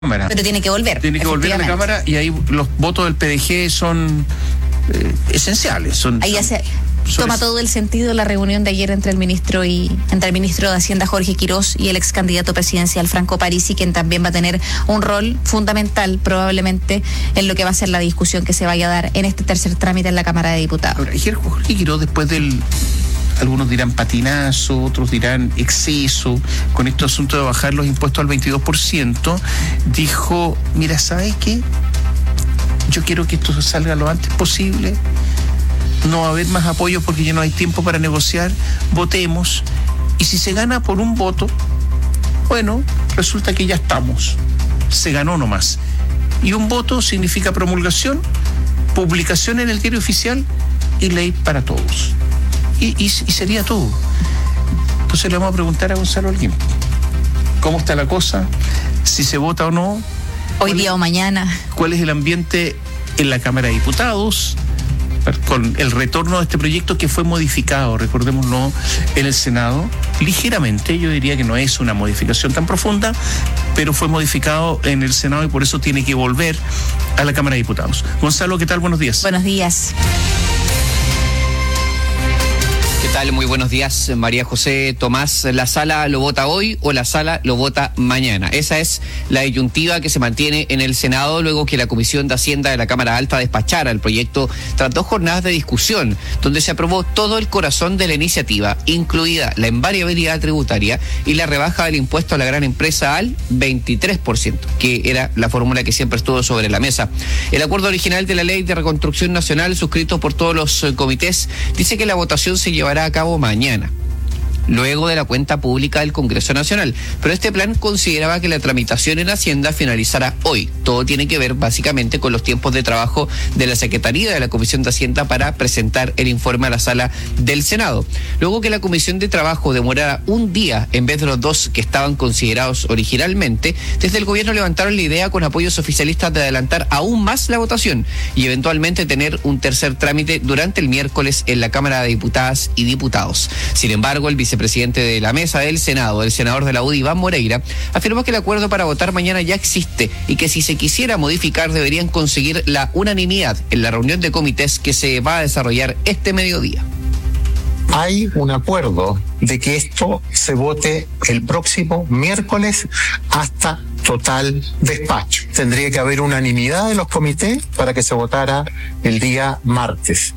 Cámara. Pero tiene que volver. Tiene que volver a la Cámara y ahí los votos del PDG son esenciales. Ahí toma todo el sentido la reunión de ayer entre el ministro de Hacienda Jorge Quirós y el ex candidato presidencial Franco Parisi, quien también va a tener un rol fundamental probablemente en lo que va a ser la discusión que se vaya a dar en este tercer trámite en la Cámara de Diputados. Ahora, ayer Jorge Quirós, después algunos dirán patinazo, otros dirán exceso, con este asunto de bajar los impuestos al 22%, dijo, mira, ¿sabes qué? Yo quiero que esto salga lo antes posible, no va a haber más apoyos porque ya no hay tiempo para negociar, votemos, y si se gana por un voto, bueno, resulta que ya estamos, se ganó nomás. Y un voto significa promulgación, publicación en el diario oficial y ley para todos. Y sería todo. Entonces le vamos a preguntar a Gonzalo Holguín cómo está la cosa, si se vota o no. Hoy día o mañana. ¿Cuál es el ambiente en la Cámara de Diputados con el retorno de este proyecto que fue modificado, recordémoslo, en el Senado, ligeramente? Yo diría que no es una modificación tan profunda, pero fue modificado en el Senado y por eso tiene que volver a la Cámara de Diputados. Gonzalo, ¿qué tal? Buenos días. Buenos días. ¿Qué tal? Muy buenos días, María José Tomás. ¿La sala lo vota hoy o la sala lo vota mañana? Esa es la disyuntiva que se mantiene en el Senado luego que la Comisión de Hacienda de la Cámara Alta despachara el proyecto tras 2 jornadas de discusión, donde se aprobó todo el corazón de la iniciativa, incluida la invariabilidad tributaria y la rebaja del impuesto a la gran empresa al 23%, que era la fórmula que siempre estuvo sobre la mesa. El acuerdo original de la Ley de Reconstrucción Nacional, suscrito por todos los comités, dice que la votación se llevará a cabo mañana, luego de la cuenta pública del Congreso Nacional. Pero este plan consideraba que la tramitación en Hacienda finalizara hoy. Todo tiene que ver básicamente con los tiempos de trabajo de la Secretaría de la Comisión de Hacienda para presentar el informe a la sala del Senado. Luego que la Comisión de Trabajo demorara un día en vez de los 2 que estaban considerados originalmente, desde el gobierno levantaron la idea con apoyos oficialistas de adelantar aún más la votación y eventualmente tener un tercer trámite durante el miércoles en la Cámara de Diputadas y Diputados. Sin embargo, el vicepresidente de la mesa del Senado, el senador de la UDI, Iván Moreira, afirmó que el acuerdo para votar mañana ya existe y que si se quisiera modificar deberían conseguir la unanimidad en la reunión de comités que se va a desarrollar este mediodía. Hay un acuerdo de que esto se vote el próximo miércoles hasta total despacho. Tendría que haber unanimidad de los comités para que se votara el día martes.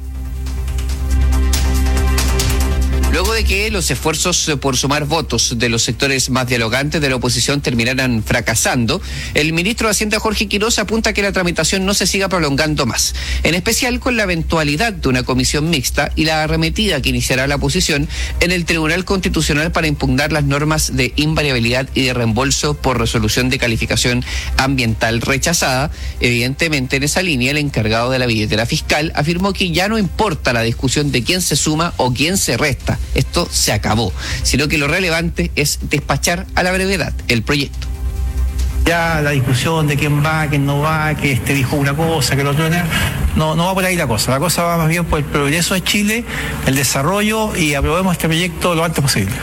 Luego de que los esfuerzos por sumar votos de los sectores más dialogantes de la oposición terminaran fracasando, el ministro de Hacienda Jorge Quirós apunta a que la tramitación no se siga prolongando más, en especial con la eventualidad de una comisión mixta y la arremetida que iniciará la oposición en el Tribunal Constitucional para impugnar las normas de invariabilidad y de reembolso por resolución de calificación ambiental rechazada. Evidentemente, en esa línea, el encargado de la billetera fiscal afirmó que ya no importa la discusión de quién se suma o quién se resta. Esto se acabó, sino que lo relevante es despachar a la brevedad el proyecto. Ya la discusión de quién va, quién no va, que este dijo una cosa, que el otro no va por ahí la cosa. La cosa va más bien por el progreso de Chile, el desarrollo, y aprobemos este proyecto lo antes posible.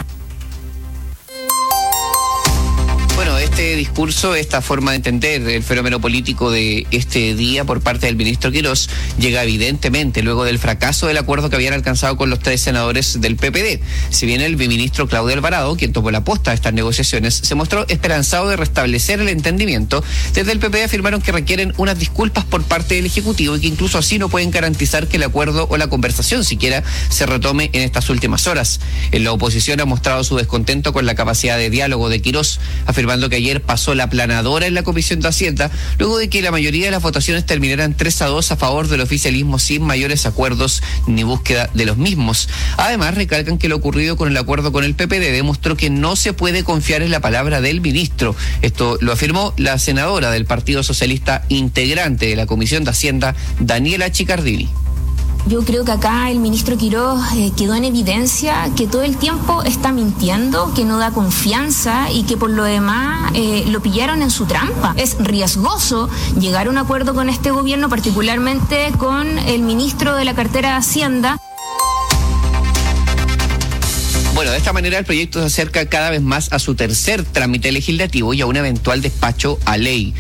Bueno, este discurso, esta forma de entender el fenómeno político de este día por parte del ministro Quirós llega evidentemente luego del fracaso del acuerdo que habían alcanzado con los 3 senadores del PPD. Si bien el viceministro Claudio Alvarado, quien tomó la posta de estas negociaciones, se mostró esperanzado de restablecer el entendimiento, desde el PPD afirmaron que requieren unas disculpas por parte del Ejecutivo y que incluso así no pueden garantizar que el acuerdo o la conversación siquiera se retome en estas últimas horas. En la oposición ha mostrado su descontento con la capacidad de diálogo de Quirós, afirmando que ayer pasó la planadora en la Comisión de Hacienda, luego de que la mayoría de las votaciones terminaran 3-2 a favor del oficialismo sin mayores acuerdos ni búsqueda de los mismos. Además, recalcan que lo ocurrido con el acuerdo con el PPD demostró que no se puede confiar en la palabra del ministro. Esto lo afirmó la senadora del Partido Socialista integrante de la Comisión de Hacienda, Daniela Chicardini. Yo creo que acá el ministro Quirós quedó en evidencia que todo el tiempo está mintiendo, que no da confianza y que por lo demás lo pillaron en su trampa. Es riesgoso llegar a un acuerdo con este gobierno, particularmente con el ministro de la cartera de Hacienda. Bueno, de esta manera el proyecto se acerca cada vez más a su tercer trámite legislativo y a un eventual despacho a ley.